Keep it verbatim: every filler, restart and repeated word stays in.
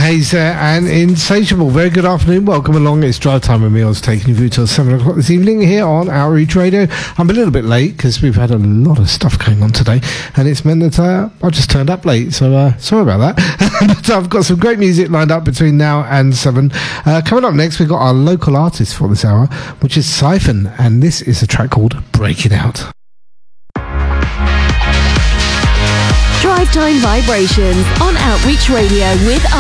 Hayes there and Insatiable. Very good afternoon. Welcome along. It's Drive Time with me. I was taking you through till seven o'clock this evening here on Outreach Radio. I'm a little bit late because we've had a lot of stuff going on today, and it's meant that uh, I just turned up late. So uh, sorry about that. But I've got some great music lined up between now and seven. Uh, coming up next, we've got our local artist for this hour, which is Siphon, and this is a track called Break It Out. Drive Time Vibrations on Outreach Radio with